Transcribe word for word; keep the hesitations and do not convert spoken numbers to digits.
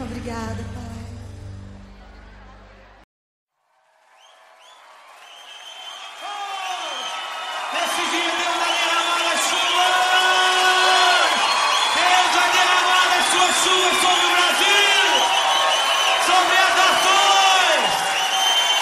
Obrigada, Pai. Nesse dia Deus vai derramar as chuvas. Deus vai derramar as suas chuvas sobre